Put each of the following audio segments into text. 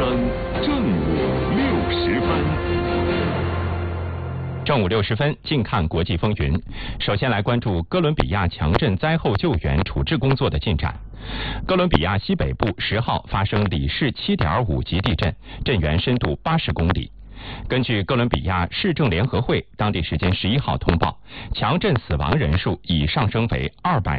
正午60分。 正午60分，近看国际风云。首先来关注哥伦比亚强震灾后救援处置工作的进展。哥伦比亚西北部10号发生里氏7.5级地震，震源深度80公里。根据哥伦比亚市政联合会当地时间11号通报，强震死亡人数已上升为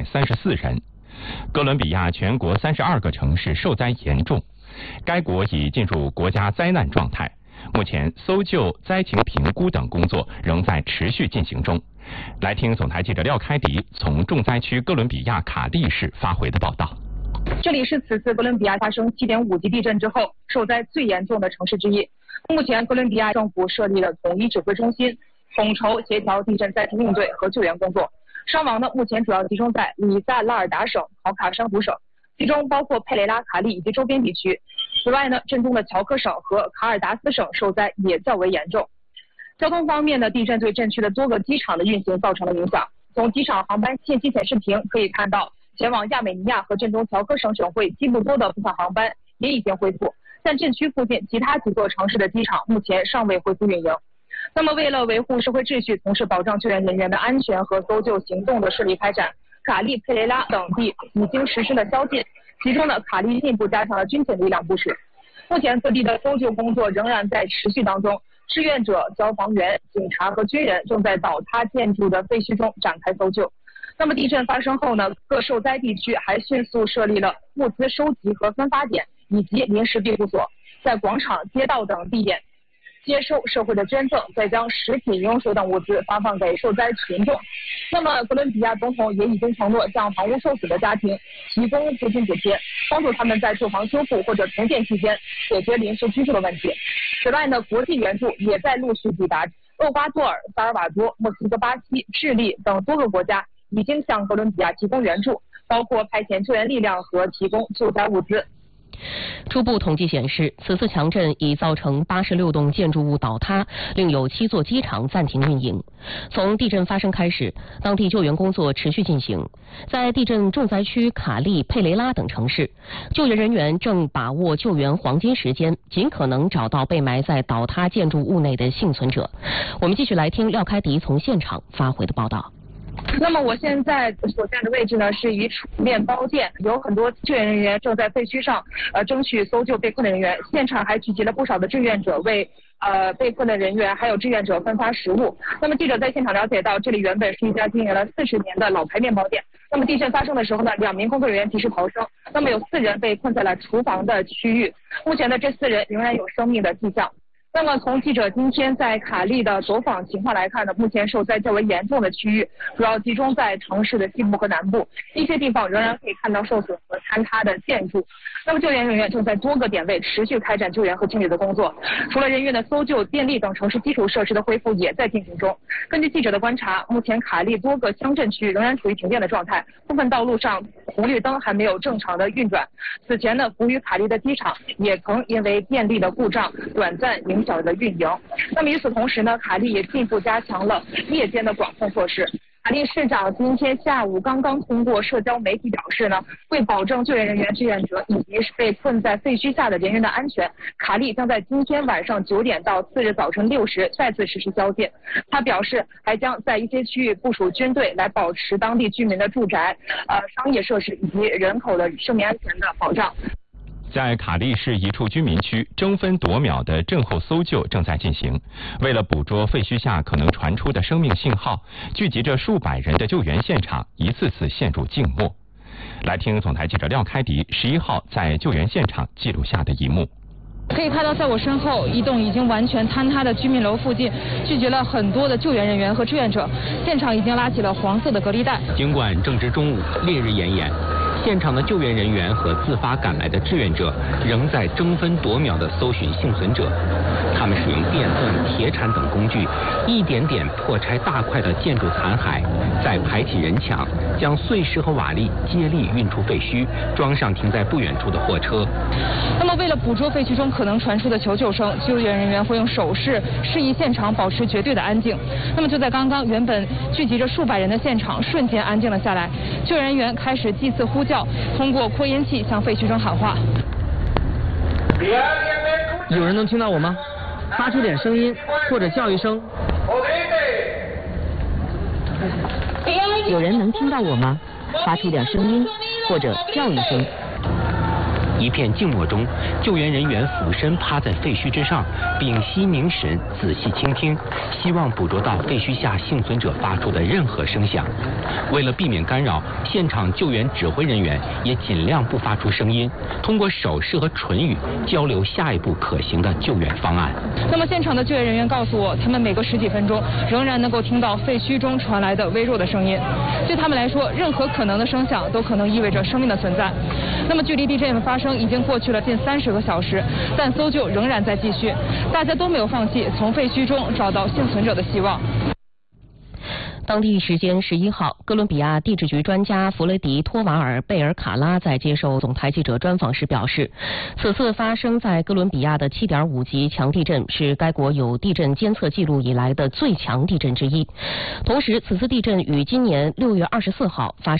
234人。哥伦比亚全国32个城市受灾严重，该国已进入国家灾难状态。目前搜救、灾情评估等工作仍在持续进行中。来听总台记者廖开迪从重灾区哥伦比亚卡利市发回的报道。 这里是此次哥伦比亚发生7.5级地震之后受灾最严重的城市之一。目前哥伦比亚政府设立了统一指挥中心，统筹协调地震灾情应对和救援工作。伤亡呢，目前主要集中在里萨拉尔达省、考卡珊瑚省，其中包括佩雷拉、卡利以及周边地区。此外呢，震中的乔克省和卡尔达斯省受灾也较为严重。交通方面呢，地震对震区的多个机场的运行造成了影响。从机场航班信息显示屏可以看到，前往亚美尼亚和震中乔克省省会基布多的部分航班也已经恢复，但震区附近其他几座城市的机场目前尚未恢复运营。那么，为了维护社会秩序，同时保障救援人员的安全和搜救行动的顺利开展，卡利、佩雷拉等地已经实施了宵禁。其中呢，卡利进一步加强了军警力量部署。目前各地的搜救工作仍然在持续当中，志愿者、消防员、警察和军人正在倒塌建筑的废墟中展开搜救。那么地震发生后呢，各受灾地区还迅速设立了物资收集和分发点以及临时庇护所，在广场、街道等地点接收社会的捐赠，再将食品、饮用水等物资发放给受灾群众。那么，哥伦比亚总统也已经承诺向房屋受损的家庭提供资金补贴，帮助他们在住房修复或者重建期间解决临时居住的问题。此外呢，国际援助也在陆续抵达。厄瓜多尔、萨尔瓦多、墨西哥、巴西、智利等多个国家已经向哥伦比亚提供援助，包括派遣救援力量和提供救灾物资。 初步统计显示，此次强震已造成86栋建筑物倒塌，另有7座机场暂停运营。从地震发生开始，当地救援工作持续进行。在地震重灾区卡利、佩雷拉等城市，救援人员正把握救援黄金时间，尽可能找到被埋在倒塌建筑物内的幸存者。我们继续来听廖开迪从现场发回的报道。 那么我现在所在的位置呢，是一处面包店，有很多救援人员正在废墟上争取搜救被困的人员，现场还聚集了不少的志愿者为被困的人员还有志愿者分发食物。那么记者在现场了解到，这里原本是一家经营了40年的老牌面包店。那么地震发生的时候呢，2名工作人员及时逃生，那么有4人被困在了厨房的区域，目前的这4人仍然有生命的迹象。那么从记者今天在卡利的走访情况来看呢，目前受灾较为严重的区域主要集中在城市的西部和南部，一些地方仍然可以看到受损和坍塌的建筑。那么救援人员正在多个点位持续开展救援和清理的工作，除了人员的搜救，电力等城市基础设施的恢复也在进行中。根据记者的观察，目前卡利多个乡镇区仍然处于停电的状态，部分道路上红绿灯还没有正常的运转。此前呢，服务于卡利的机场也曾因为电力的故障短暂影响了运营。那么与此同时呢，卡利也进一步加强了夜间的管控措施。卡利市长今天下午刚刚通过社交媒体表示呢，为保证救援人员、志愿者以及被困在废墟下的人员的安全，卡利将在今天晚上9点到4日早晨6时再次实施宵禁。他表示，还将在一些区域部署军队，来保持当地居民的住宅、商业设施以及人口的生命安全的保障。 在卡利市一处居民区，争分夺秒的震后搜救正在进行。为了捕捉废墟下可能传出的生命信号，聚集着数百人的救援现场一次次陷入静默。来听总台记者廖开迪11号在救援现场记录下的一幕。 可以看到，在我身后一栋已经完全坍塌的居民楼附近，聚集了很多的救援人员和志愿者，现场已经拉起了黄色的隔离带。 尽管正值中午，烈日炎炎，现场的救援人员和自发赶来的志愿者仍在争分夺秒地搜寻幸存者。他们使用电钻、铁铲等工具，一点点破拆大块的建筑残骸，再排起人墙，将碎石和瓦砾接力运出废墟，装上停在不远处的货车。 那么，为了捕捉废墟中可能传出的求救声，救援人员会用手势示意现场保持绝对的安静。那么就在刚刚，原本聚集着数百人的现场瞬间安静了下来，救援人员开始祭祀呼叫，通过扩音器向废墟中喊话。 有人能听到我吗？发出点声音或者叫一声。 有人能听到我吗？发出点声音或者叫一声。 一片静默中，救援人员俯身趴在废墟之上，屏息凝神，仔细倾听，希望捕捉到废墟下幸存者发出的任何声响。为了避免干扰，现场救援指挥人员也尽量不发出声音，通过手势和唇语交流下一步可行的救援方案。 那么现场的救援人员告诉我，他们每隔10几分钟仍然能够听到废墟中传来的微弱的声音。对他们来说，任何可能的声响都可能意味着生命的存在。那么距离地震发生已经过去了近30个小时，但搜救仍然在继续，大家都没有放弃从废墟中找到幸存者的希望。 当地时间11号，哥伦比亚地质局专家弗雷迪·托瓦尔·贝尔卡拉在接受总台记者专访时表示，此次发生在哥伦比亚的7.5级强地震是该国有地震监测记录以来的最强地震之一。同时，此次地震与今年6月24号发生